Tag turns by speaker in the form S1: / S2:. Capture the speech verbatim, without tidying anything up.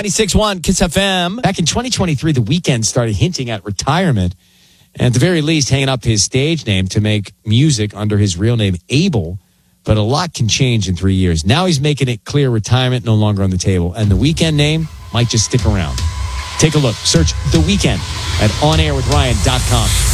S1: ninety-six point one Kiss F M. Back in twenty twenty-three, The Weeknd started hinting at retirement, and at the very least, hanging up his stage name to make music under his real name, Abel. But a lot can change in three years. Now he's making it clear retirement no longer on the table, and The Weeknd name might just stick around. Take a look. Search The Weeknd at on air with ryan dot com.